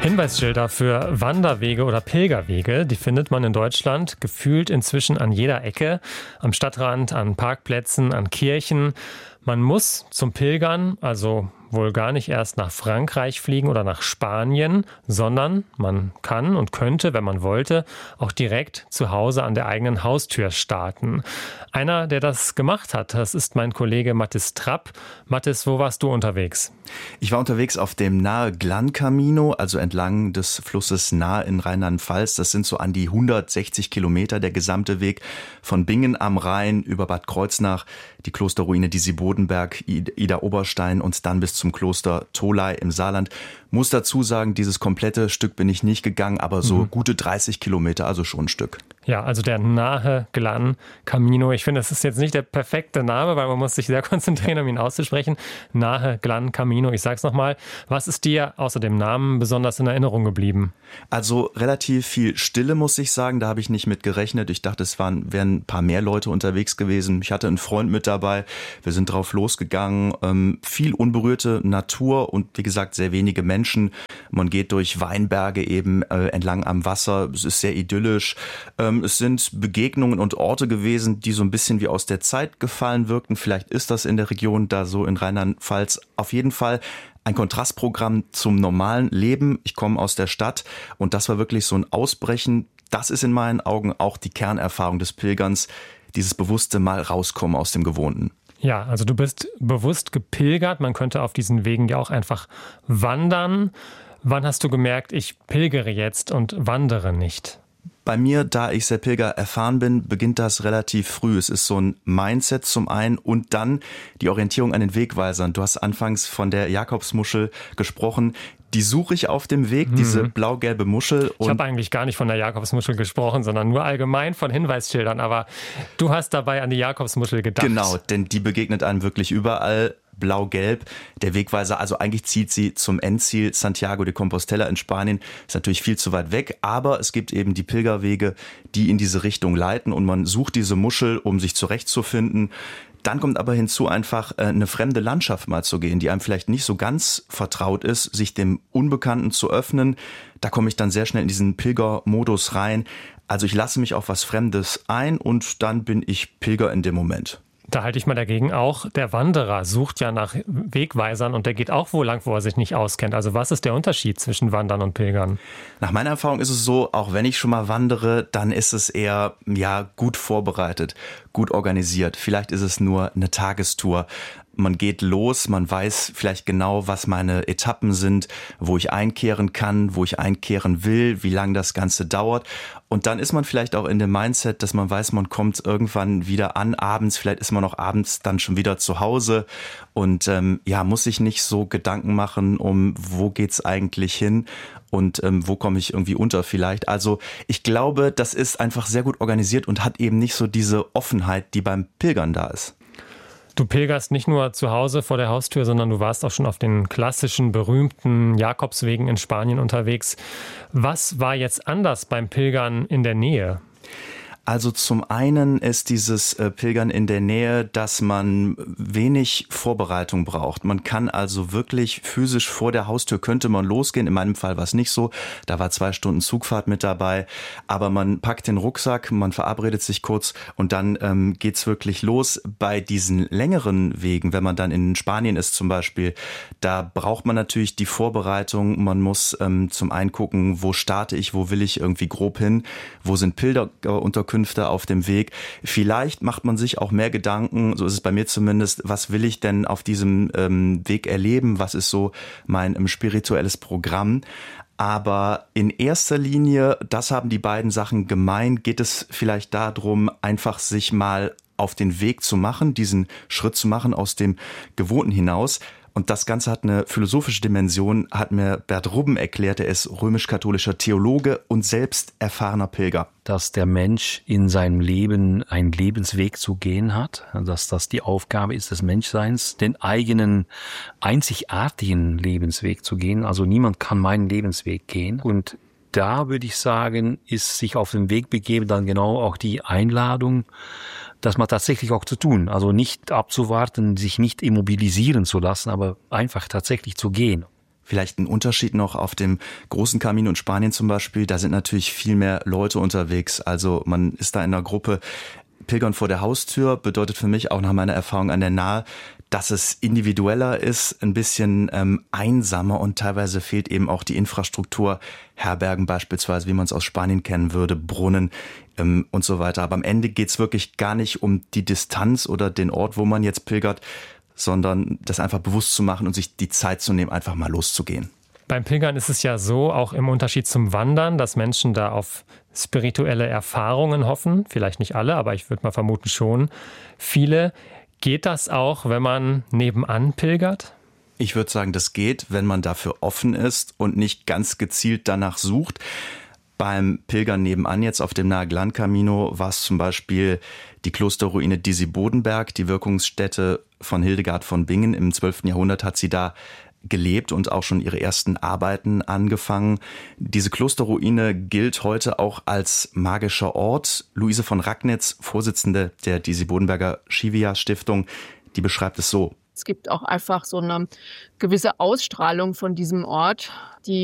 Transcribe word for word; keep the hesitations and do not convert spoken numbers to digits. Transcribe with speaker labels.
Speaker 1: Hinweisschilder für Wanderwege oder Pilgerwege, die findet man in Deutschland gefühlt inzwischen an jeder Ecke, am Stadtrand, an Parkplätzen, an Kirchen. Man muss zum Pilgern also wohl gar nicht erst nach Frankreich fliegen oder nach Spanien, sondern man kann und könnte, wenn man wollte, auch direkt zu Hause an der eigenen Haustür starten. Einer, der das gemacht hat, das ist mein Kollege Mathis Trapp. Mathis, wo warst du unterwegs?
Speaker 2: Ich war unterwegs auf dem Nahe Glan Camino, also entlang des Flusses Nahe in Rheinland-Pfalz. Das sind so an die hundertsechzig Kilometer, der gesamte Weg von Bingen am Rhein über Bad Kreuznach, die Klosterruine Disi-Bodenberg, Ida-Oberstein und dann bis zum Kloster Tholey im Saarland. Muss dazu sagen, dieses komplette Stück bin ich nicht gegangen, aber so mhm. gute dreißig Kilometer, also schon ein Stück.
Speaker 1: Ja, also der Nahe Glan Camino. Ich finde, das ist jetzt nicht der perfekte Name, weil man muss sich sehr konzentrieren, um ihn auszusprechen. Nahe Glan Camino. Ich sag's nochmal. Was ist dir außer dem Namen besonders in Erinnerung geblieben?
Speaker 2: Also relativ viel Stille, muss ich sagen. Da habe ich nicht mit gerechnet. Ich dachte, es waren, wären ein paar mehr Leute unterwegs gewesen. Ich hatte einen Freund mit dabei. Wir sind drauf losgegangen. Ähm, viel unberührte Natur und wie gesagt, sehr wenige Menschen. Man geht durch Weinberge eben äh, entlang am Wasser. Es ist sehr idyllisch. Ähm, es sind Begegnungen und Orte gewesen, die so ein bisschen wie aus der Zeit gefallen wirkten. Vielleicht ist das in der Region da so in Rheinland-Pfalz. Auf jeden Fall ein Kontrastprogramm zum normalen Leben. Ich komme aus der Stadt und das war wirklich so ein Ausbrechen. Das ist in meinen Augen auch die Kernerfahrung des Pilgerns, dieses bewusste Mal rauskommen aus dem Gewohnten.
Speaker 1: Ja, also du bist bewusst gepilgert. Man könnte auf diesen Wegen ja auch einfach wandern. Wann hast du gemerkt, ich pilgere jetzt und wandere nicht?
Speaker 2: Bei mir, da ich sehr Pilger erfahren bin, beginnt das relativ früh. Es ist so ein Mindset zum einen und dann die Orientierung an den Wegweisern. Du hast anfangs von der Jakobsmuschel gesprochen. Die suche ich auf dem Weg, diese mhm. blau-gelbe Muschel.
Speaker 1: Und ich habe eigentlich gar nicht von der Jakobsmuschel gesprochen, sondern nur allgemein von Hinweisschildern. Aber du hast dabei an die Jakobsmuschel gedacht.
Speaker 2: Genau, denn die begegnet einem wirklich überall. Blau-Gelb, der Wegweiser, also eigentlich zieht sie zum Endziel Santiago de Compostela in Spanien, ist natürlich viel zu weit weg, aber es gibt eben die Pilgerwege, die in diese Richtung leiten und man sucht diese Muschel, um sich zurechtzufinden. Dann kommt aber hinzu, einfach eine fremde Landschaft mal zu gehen, die einem vielleicht nicht so ganz vertraut ist, sich dem Unbekannten zu öffnen. Da komme ich dann sehr schnell in diesen Pilgermodus rein. Also ich lasse mich auf was Fremdes ein und dann bin ich Pilger in dem Moment.
Speaker 1: Da halte ich mal dagegen auch. Der Wanderer sucht ja nach Wegweisern und der geht auch wo lang, wo er sich nicht auskennt. Also was ist der Unterschied zwischen Wandern und Pilgern?
Speaker 2: Nach meiner Erfahrung ist es so, auch wenn ich schon mal wandere, dann ist es eher ja gut vorbereitet, gut organisiert. Vielleicht ist es nur eine Tagestour. Man geht los, man weiß vielleicht genau, was meine Etappen sind, wo ich einkehren kann, wo ich einkehren will, wie lange das Ganze dauert. Und dann ist man vielleicht auch in dem Mindset, dass man weiß, man kommt irgendwann wieder an, abends, vielleicht ist man auch abends dann schon wieder zu Hause und ähm, ja, muss sich nicht so Gedanken machen, um wo geht's eigentlich hin und ähm, wo komme ich irgendwie unter vielleicht. Also ich glaube, das ist einfach sehr gut organisiert und hat eben nicht so diese Offenheit, die beim Pilgern da ist.
Speaker 1: Du pilgerst nicht nur zu Hause vor der Haustür, sondern du warst auch schon auf den klassischen, berühmten Jakobswegen in Spanien unterwegs. Was war jetzt anders beim Pilgern in der Nähe?
Speaker 2: Also zum einen ist dieses Pilgern in der Nähe, dass man wenig Vorbereitung braucht. Man kann also wirklich physisch vor der Haustür könnte man losgehen. In meinem Fall war es nicht so. Da war zwei Stunden Zugfahrt mit dabei. Aber man packt den Rucksack, man verabredet sich kurz und dann ähm, geht's wirklich los. Bei diesen längeren Wegen, wenn man dann in Spanien ist zum Beispiel, da braucht man natürlich die Vorbereitung. Man muss ähm, zum einen gucken, wo starte ich, wo will ich irgendwie grob hin, wo sind Pilgerunterkünfte auf dem Weg. Vielleicht macht man sich auch mehr Gedanken, so ist es bei mir zumindest, was will ich denn auf diesem ähm, Weg erleben, was ist so mein ähm, spirituelles Programm. Aber in erster Linie, das haben die beiden Sachen gemein, geht es vielleicht darum, einfach sich mal auf den Weg zu machen, diesen Schritt zu machen aus dem Gewohnten hinaus. Und das Ganze hat eine philosophische Dimension, hat mir Bert Rubben erklärt. Er ist römisch-katholischer Theologe und selbst erfahrener Pilger.
Speaker 3: Dass der Mensch in seinem Leben einen Lebensweg zu gehen hat, dass das die Aufgabe ist des Menschseins, den eigenen einzigartigen Lebensweg zu gehen. Also niemand kann meinen Lebensweg gehen. Und da würde ich sagen, ist sich auf den Weg begeben dann genau auch die Einladung, das mal tatsächlich auch zu tun. Also nicht abzuwarten, sich nicht immobilisieren zu lassen, aber einfach tatsächlich zu gehen.
Speaker 2: Vielleicht ein Unterschied noch auf dem großen Camino in Spanien zum Beispiel. Da sind natürlich viel mehr Leute unterwegs. Also man ist da in einer Gruppe. Pilgern vor der Haustür bedeutet für mich auch nach meiner Erfahrung an der Nahe, dass es individueller ist, ein bisschen ähm, einsamer und teilweise fehlt eben auch die Infrastruktur, Herbergen beispielsweise, wie man es aus Spanien kennen würde, Brunnen ähm, und so weiter. Aber am Ende geht's wirklich gar nicht um die Distanz oder den Ort, wo man jetzt pilgert, sondern das einfach bewusst zu machen und sich die Zeit zu nehmen, einfach mal loszugehen.
Speaker 1: Beim Pilgern ist es ja so, auch im Unterschied zum Wandern, dass Menschen da auf spirituelle Erfahrungen hoffen. Vielleicht nicht alle, aber ich würde mal vermuten schon viele. Geht das auch, wenn man nebenan pilgert?
Speaker 2: Ich würde sagen, das geht, wenn man dafür offen ist und nicht ganz gezielt danach sucht. Beim Pilgern nebenan jetzt auf dem Nahe Glan Camino war es zum Beispiel die Klosterruine Disi-Bodenberg, die Wirkungsstätte von Hildegard von Bingen. Im zwölften Jahrhundert hat sie da gelebt und auch schon ihre ersten Arbeiten angefangen. Diese Klosterruine gilt heute auch als magischer Ort. Luise von Ragnitz, Vorsitzende der Disi-Bodenberger Schivias-Stiftung, die beschreibt es so.
Speaker 4: Es gibt auch einfach so eine gewisse Ausstrahlung von diesem Ort, die